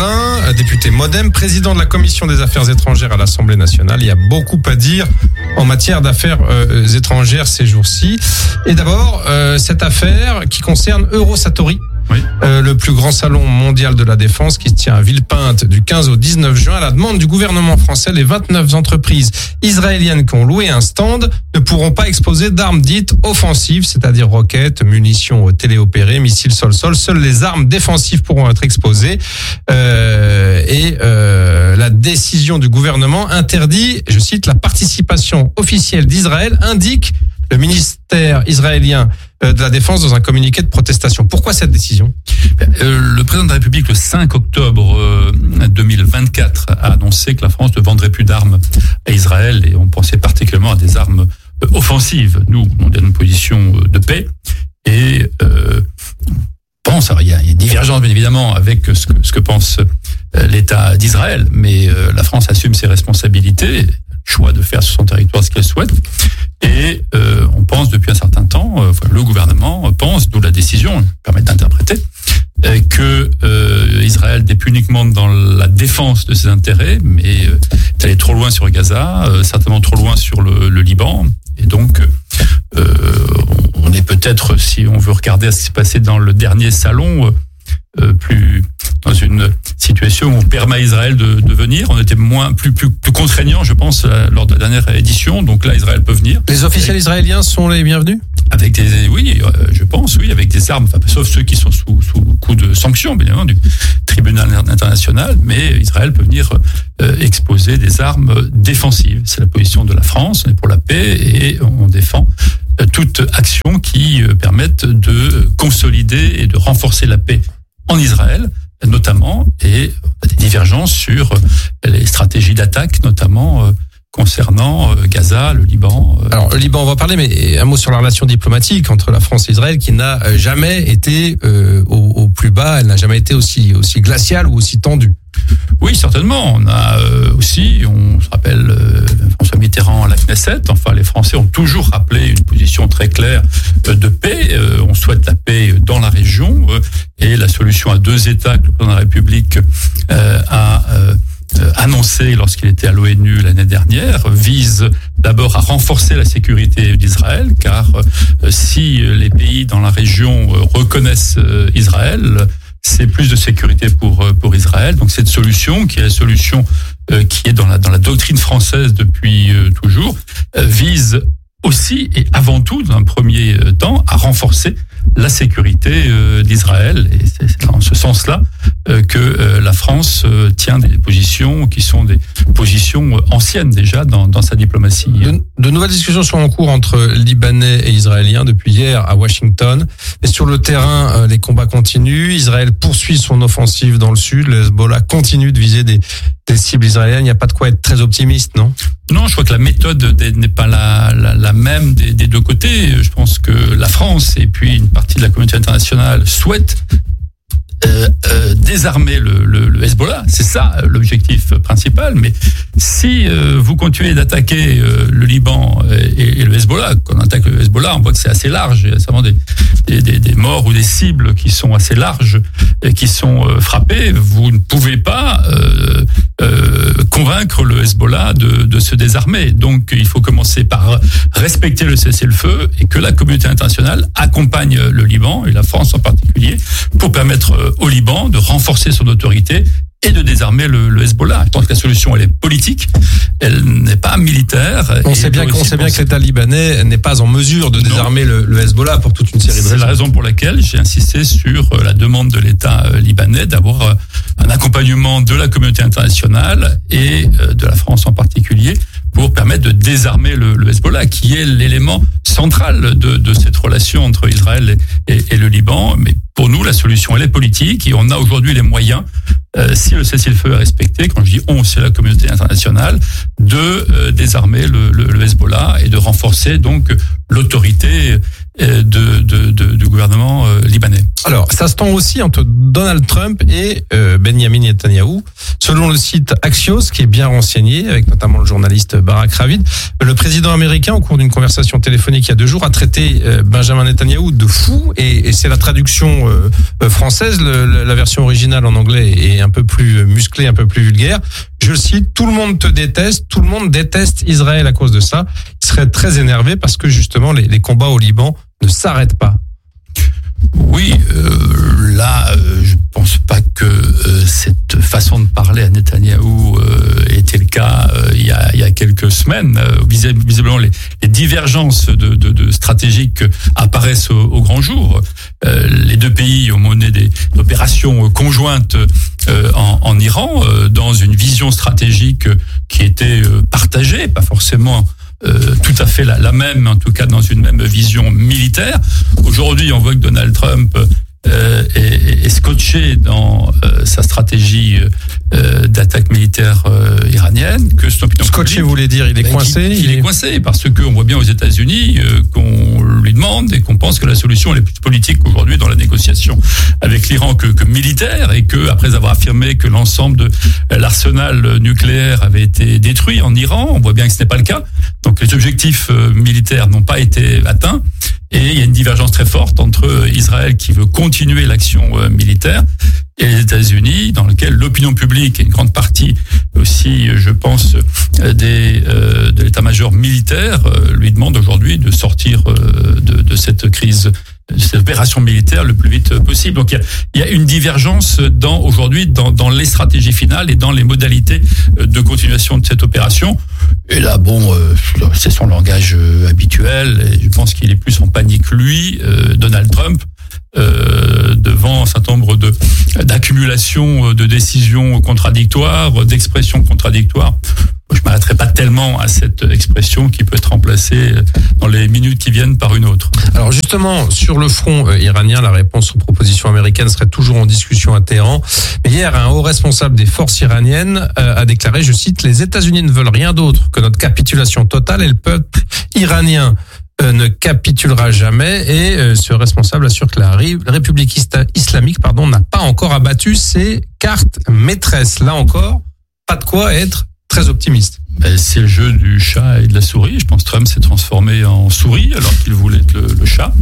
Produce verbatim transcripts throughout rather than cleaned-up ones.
Perrin, député Modem, président de la Commission des Affaires étrangères à l'Assemblée nationale. Il y a beaucoup à dire en matière d'affaires euh, étrangères ces jours-ci. Et d'abord, euh, cette affaire qui concerne Eurosatori. Oui. Euh, le plus grand salon mondial de la défense qui se tient à Villepinte du quinze au dix-neuf juin. À la demande du gouvernement français, les vingt-neuf entreprises israéliennes qui ont loué un stand ne pourront pas exposer d'armes dites offensives, c'est-à-dire roquettes, munitions téléopérées, missiles sol-sol. Seules les armes défensives pourront être exposées. Euh, et euh, la décision du gouvernement interdit, je cite, la participation officielle d'Israël, indique le ministère israélien de la Défense dans un communiqué de protestation. Pourquoi cette décision ? euh, Le président de la République, le cinq octobre euh, deux mille vingt-quatre, a annoncé que la France ne vendrait plus d'armes à Israël, et on pensait particulièrement à des armes euh, offensives. Nous, on est dans une position de paix, et euh, pense, alors il y a une divergence bien évidemment avec ce que, ce que pense euh, l'État d'Israël, mais euh, la France assume ses responsabilités, choix de faire sur son territoire ce qu'elle souhaite. Et euh, on pense depuis un certain temps, euh, enfin, le gouvernement pense, d'où la décision, permet d'interpréter, euh, que euh, Israël n'est plus uniquement dans la défense de ses intérêts, mais euh, est allé trop loin sur Gaza, euh, certainement trop loin sur le, le Liban. Et donc, euh, on est peut-être, si on veut regarder ce qui s'est passé dans le dernier salon, euh, plus dans une situation où on permet à Israël de, de venir. On était moins plus, plus plus contraignant, je pense, lors de la dernière édition. Donc là, Israël peut venir. Les officiels et, israéliens sont les bienvenus ? Avec des, oui, je pense, oui, avec des armes, enfin, sauf ceux qui sont sous sous coup de sanctions, bien évidemment, du tribunal international. Mais Israël peut venir euh, exposer des armes défensives. C'est la position de la France. On est pour la paix et on défend euh, toute action qui euh, permette de consolider et de renforcer la paix en Israël, notamment, et on a des divergences sur les stratégies d'attaque, notamment euh, concernant euh, Gaza, le Liban. Euh. Alors, le Liban, on va parler, mais un mot sur la relation diplomatique entre la France et Israël, qui n'a jamais été euh, au, au plus bas, elle n'a jamais été aussi, aussi glaciale ou aussi tendue. Oui, certainement. On a euh, aussi, on se rappelle euh, François Mitterrand à la Knesset. Enfin, les Français ont toujours rappelé une position très claire euh, de paix. Euh, on souhaite la paix dans la région euh, et la solution à deux États que le président de la République euh, a euh, annoncé lorsqu'il était à l'ONU l'année dernière vise d'abord à renforcer la sécurité d'Israël, car euh, si les pays dans la région euh, reconnaissent euh, Israël, c'est plus de sécurité pour pour Israël. Donc cette solution, qui est la solution euh, qui est dans la dans la doctrine française depuis euh, toujours, euh, vise aussi et avant tout, dans un premier temps, à renforcer la sécurité euh, d'Israël. Et c'est dans ce sens-là euh, que euh, la France euh, tient des positions qui sont des positions anciennes déjà dans, dans sa diplomatie. De, de nouvelles discussions sont en cours entre Libanais et Israéliens depuis hier à Washington. Et sur le terrain, euh, les combats continuent. Israël poursuit son offensive dans le sud. Le Hezbollah continue de viser des, des cibles israéliennes. Il n'y a pas de quoi être très optimiste, non ? Non, je crois que la méthode n'est pas la, la, la même des, des deux côtés. Je pense que la France et puis une partie de la communauté internationale souhaitent euh, euh, désarmer le, le, le Hezbollah. C'est ça l'objectif principal. Mais si euh, vous continuez d'attaquer euh, le Liban et, et le Hezbollah, quand on attaque le Hezbollah, on voit que c'est assez large. Il y a certainement des, des, des, des morts ou des cibles qui sont assez larges et qui sont euh, frappées. Vous ne pouvez pas euh, euh, convaincre le Hezbollah de, de se désarmer. Donc il faut commencer par respecter le cessez-le-feu et que la communauté internationale accompagne le Liban, et la France en particulier, pour permettre au Liban de renforcer son autorité et de désarmer le, le Hezbollah. Je pense que la solution, elle est politique, elle n'est pas militaire. On sait bien, on sait bien que l'État libanais n'est pas en mesure de désarmer le, le Hezbollah pour toute une série de raisons. C'est la raison pour laquelle j'ai insisté sur la demande de l'État libanais d'avoir un accompagnement de la communauté internationale et de la France en particulier pour permettre de désarmer le, le Hezbollah, qui est l'élément central de, de cette relation entre Israël et, et, et le Liban. Mais pour nous, la solution, elle est politique, et on a aujourd'hui les moyens, euh, si le cessez-le-feu est respecté, quand je dis on, c'est la communauté internationale, de euh, désarmer le, le, le Hezbollah et de renforcer donc l'autorité de, de, de, du gouvernement euh, libanais. Alors, ça se tend aussi entre Donald Trump et euh, Benjamin Netanyahou. Selon le site Axios, qui est bien renseigné, avec notamment le journaliste Barak Ravid, le président américain, au cours d'une conversation téléphonique il y a deux jours, a traité euh, Benjamin Netanyahou de fou, et, et c'est la traduction euh, française. Le, la version originale en anglais est un peu plus musclée, un peu plus vulgaire. Je le cite, tout le monde te déteste, tout le monde déteste Israël à cause de ça. Il serait très énervé parce que justement les, les combats au Liban ne s'arrêtent pas. Oui, euh, là, euh, je pense pas que euh, cette façon de parler à Netanyahou euh, était le cas euh, il, y a, il y a quelques semaines. Euh, visiblement, les, les divergences de, de, de stratégiques apparaissent au, au grand jour. Euh, les deux pays ont mené des opérations conjointes euh, en, en Iran euh, dans une vision stratégique qui était euh, partagée, pas forcément Euh, tout à fait la, la même, en tout cas dans une même vision militaire. Aujourd'hui, on voit que Donald Trump euh, est, est scotché dans euh, sa stratégie euh, d'attaque militaire euh, iranienne. Que son opinion scotché, publique, vous voulez dire, il est ben, coincé il, il, il est coincé parce que on voit bien aux États-Unis euh, qu'on lui demande et qu'on pense que la solution elle est plus politique aujourd'hui dans la négociation avec l'Iran que, que militaire, et que après avoir affirmé que l'ensemble de l'arsenal nucléaire avait été détruit en Iran, on voit bien que ce n'est pas le cas. Donc les objectifs euh, militaires n'ont pas été atteints, et il y a une divergence très forte entre Israël qui veut continuer l'action euh, militaire et les États-Unis, dans lequel l'opinion publique et une grande partie aussi, je pense, des, euh, de l'état-major militaire euh, lui demande aujourd'hui de sortir euh, de, de cette crise, de cette opération militaire le plus vite possible. Donc il y a, il y a une divergence dans aujourd'hui dans, dans les stratégies finales et dans les modalités de continuation de cette opération. Et là, bon, euh, c'est son langage euh, habituel, et je pense qu'il est plus en panique, lui, euh, Donald Trump, euh, devant un certain nombre de d'accumulations de décisions contradictoires, d'expressions contradictoires. Je ne m'arrêterai pas tellement à cette expression qui peut être remplacée dans les minutes qui viennent par une autre. Alors justement, sur le front euh, iranien, la réponse aux propositions américaines serait toujours en discussion à Téhéran. Mais hier, un haut responsable des forces iraniennes euh, a déclaré, je cite, « Les États-Unis ne veulent rien d'autre que notre capitulation totale et le peuple iranien euh, ne capitulera jamais ». Et euh, ce responsable assure que la ré- République islamique pardon, n'a pas encore abattu ses cartes maîtresses. Là encore, pas de quoi être très optimiste. Ben, c'est le jeu du chat et de la souris. Je pense que Trump s'est transformé en souris alors qu'il voulait être le, le chat.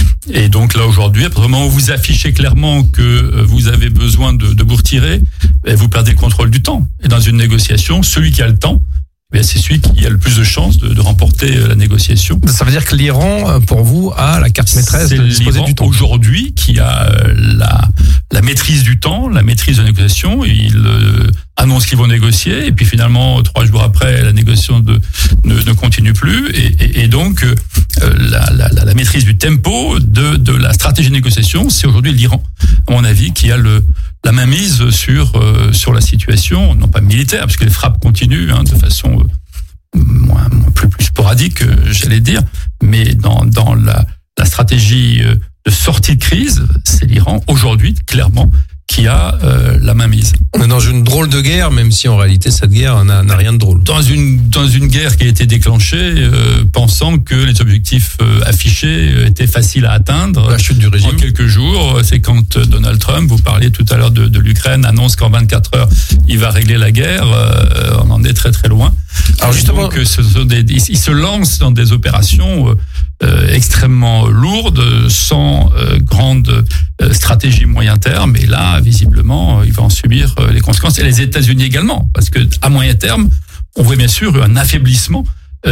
Et donc là aujourd'hui, à partir du moment où vous affichez clairement que vous avez besoin de, de vous retirer, ben, vous perdez le contrôle du temps. Et dans une négociation, celui qui a le temps, ben, c'est celui qui a le plus de chances de, de remporter la négociation. Ça veut dire que l'Iran, pour vous, a la carte maîtresse de disposer du temps. Aujourd'hui qui a la, la maîtrise du temps, la maîtrise de la négociation. Il euh, annonce qu'ils vont négocier, et puis finalement, trois jours après, la négociation de, ne, ne continue plus. Et, et, et donc, euh, la, la, la maîtrise du tempo de, de la stratégie de négociation, c'est aujourd'hui l'Iran, à mon avis, qui a le la mainmise sur euh, sur la situation, non pas militaire, parce que les frappes continuent hein, de façon euh, moins, moins plus, plus sporadique, euh, j'allais dire, mais dans dans la la stratégie euh, de sortie de crise, c'est l'Iran aujourd'hui clairement qui a euh, la mainmise. On est dans une drôle de guerre, même si en réalité cette guerre n'a, n'a rien de drôle. Dans une dans une guerre qui a été déclenchée, euh, pensant que les objectifs euh, affichés euh, étaient faciles à atteindre. La chute du régime. En quelques jours, c'est quand Donald Trump, vous parliez tout à l'heure de, de l'Ukraine, annonce qu'en vingt-quatre heures il va régler la guerre. Euh, on en est très très loin. Alors justement, donc, ce sont des, il se lance dans des opérations euh, extrêmement lourdes, sans euh, grande euh, stratégie moyen terme. Et là, visiblement, il va en subir les conséquences. Et les États-Unis également, parce que à moyen terme, on voit bien sûr un affaiblissement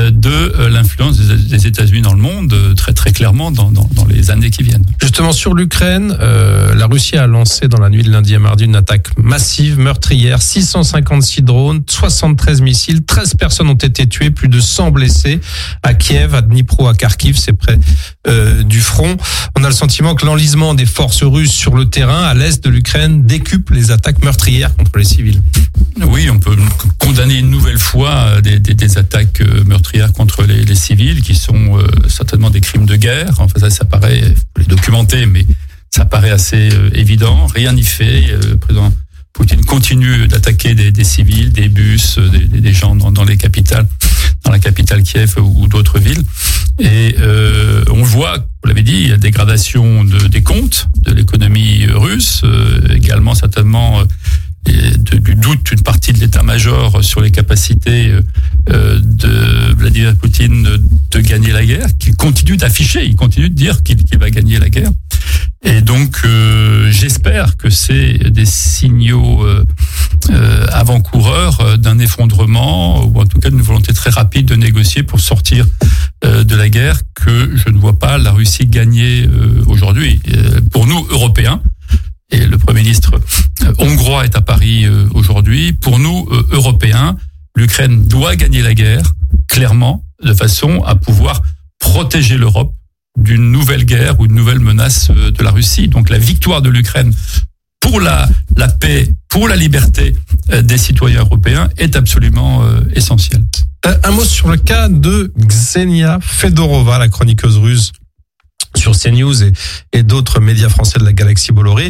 de l'influence des États-Unis dans le monde, très très clairement dans, dans, dans les années qui viennent. Justement sur l'Ukraine, euh, la Russie a lancé dans la nuit de lundi à mardi une attaque massive, meurtrière, six cent cinquante-six drones, soixante-treize missiles, treize personnes ont été tuées, plus de cent blessés à Kiev, à Dnipro, à Kharkiv, c'est près euh, du front. On a le sentiment que l'enlisement des forces russes sur le terrain à l'est de l'Ukraine décuple les attaques meurtrières contre les civils. Oui, on peut condamner une nouvelle fois des, des, des attaques meurtrières contre les, les civils, qui sont euh, certainement des crimes de guerre. Enfin, ça, ça paraît, faut les documenter, mais ça paraît assez euh, évident. Rien n'y fait. Euh, le président Poutine continue d'attaquer des, des civils, des bus, des, des gens dans, dans les capitales, dans la capitale Kiev ou, ou d'autres villes. Et euh, on voit, vous l'avez dit, la dégradation de, des comptes de l'économie russe, euh, également certainement euh, de, du doute d'une partie de l'état-major sur les capacités euh, de Vladimir Poutine de gagner la guerre, qu'il continue d'afficher, il continue de dire qu'il, qu'il va gagner la guerre. Et donc, euh, j'espère que c'est des signaux euh, euh, avant-coureurs d'un effondrement, ou en tout cas d'une volonté très rapide de négocier pour sortir euh, de la guerre, que je ne vois pas la Russie gagner euh, aujourd'hui. Euh, pour nous, Européens, et le Premier ministre euh, hongrois est à Paris euh, aujourd'hui, pour nous, euh, Européens, l'Ukraine doit gagner la guerre, clairement, de façon à pouvoir protéger l'Europe d'une nouvelle guerre ou d'une nouvelle menace de la Russie. Donc la victoire de l'Ukraine pour la, la paix, pour la liberté des citoyens européens est absolument euh, essentielle. Un mot sur le cas de Ksenia Fedorova, la chroniqueuse russe sur CNews et, et d'autres médias français de la galaxie Bolloré.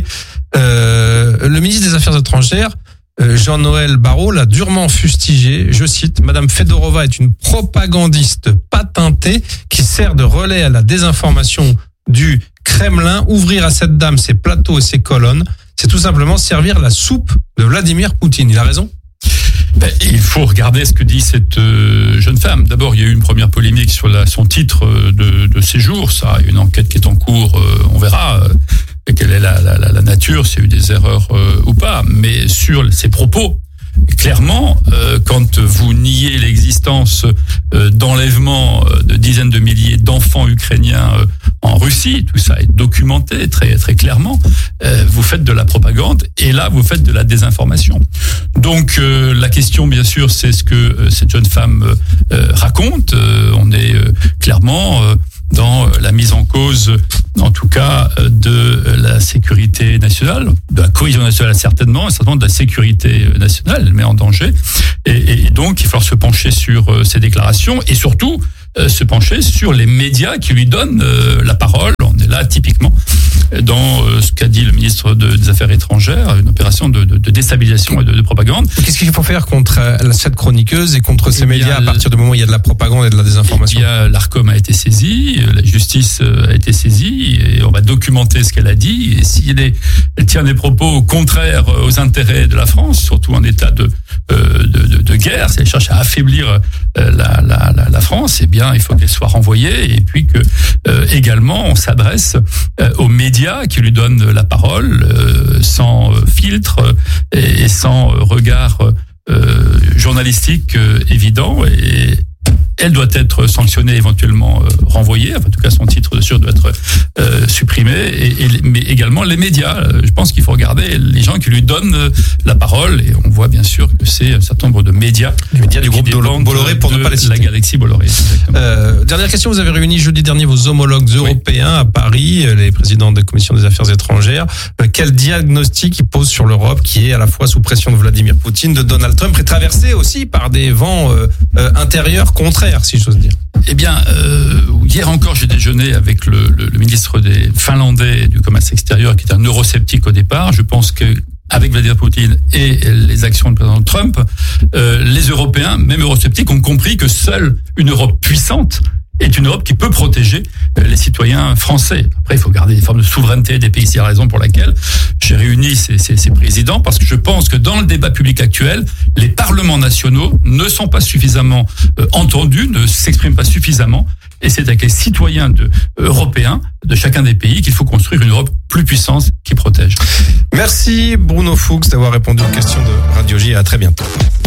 Euh, le ministre des Affaires étrangères, Jean-Noël Barrot, l'a durement fustigé. Je cite, Madame Fedorova est une propagandiste patentée qui sert de relais à la désinformation du Kremlin. Ouvrir à cette dame ses plateaux et ses colonnes, c'est tout simplement servir la soupe de Vladimir Poutine. Il a raison? Ben, il faut regarder ce que dit cette euh, jeune femme. D'abord, il y a eu une première polémique sur la, son titre de, de séjour. Ça, une enquête qui est en cours, euh, on verra euh, quelle est la, la, la nature, s'il y a eu des erreurs euh, ou pas. Mais sur ses propos, clairement, euh, quand vous niez l'existence euh, d'enlèvements euh, de dizaines de milliers d'enfants ukrainiens euh, en Russie, tout ça est documenté très très clairement, euh, vous faites de la propagande et là vous faites de la désinformation. Donc euh, la question bien sûr c'est ce que euh, cette jeune femme euh, raconte. Euh, on est euh, clairement euh, dans la mise en cause, en tout cas, de la sécurité nationale, de la cohésion nationale certainement, et certainement de la sécurité nationale, elle met en danger. Et, et donc, il va falloir se pencher sur ces déclarations et surtout se pencher sur les médias qui lui donnent la parole. On est là, typiquement, dans ce qu'a dit le ministre de, des Affaires étrangères, une opération de, de, de déstabilisation et de, de propagande. Qu'est-ce qu'il faut faire contre cette chroniqueuse et contre ces et médias à partir du moment où il y a de la propagande et de la désinformation? Il y a, l'Arcom a été saisi, la justice a été saisie et on va documenter ce qu'elle a dit. Et si elle, est, elle tient des propos contraires aux intérêts de la France, surtout en état de, de, de, de guerre, si elle cherche à affaiblir la, la, la, la France, eh bien, il faut qu'elle soit renvoyée et puis que euh, également on s'adresse euh, aux médias qui lui donnent la parole euh, sans euh, filtre et, et sans euh, regard euh, journalistique euh, évident. Et elle doit être sanctionnée, éventuellement euh, renvoyée. Enfin, en tout cas, son titre de séjour doit être euh, supprimé. Et, et, mais également les médias. Je pense qu'il faut regarder les gens qui lui donnent la parole. Et on voit bien sûr que c'est un certain nombre de médias. Les médias du groupe Bolloré, pour ne pas les citer. La galaxie Bolloré. Euh, dernière question. Vous avez réuni jeudi dernier vos homologues européens oui. à Paris, les présidents des commissions des affaires étrangères. Euh, quel diagnostic ils posent sur l'Europe qui est à la fois sous pression de Vladimir Poutine, de Donald Trump, et traversée aussi par des vents euh, euh, intérieurs contraires, si j'ose dire? Eh bien, euh, hier encore, j'ai déjeuné avec le, le, le ministre des Finlandais du commerce extérieur, qui est un eurosceptique au départ. Je pense que avec Vladimir Poutine et les actions du président Trump, euh, les Européens, même eurosceptiques, ont compris que seule une Europe puissante est une Europe qui peut protéger les citoyens français. Après, il faut garder des formes de souveraineté des pays. C'est la raison pour laquelle j'ai réuni ces, ces, ces présidents, parce que je pense que dans le débat public actuel, les parlements nationaux ne sont pas suffisamment euh, entendus, ne s'expriment pas suffisamment. Et c'est avec les citoyens de, européens de chacun des pays qu'il faut construire une Europe plus puissante qui protège. Merci Bruno Fuchs d'avoir répondu aux questions de Radio J. À très bientôt.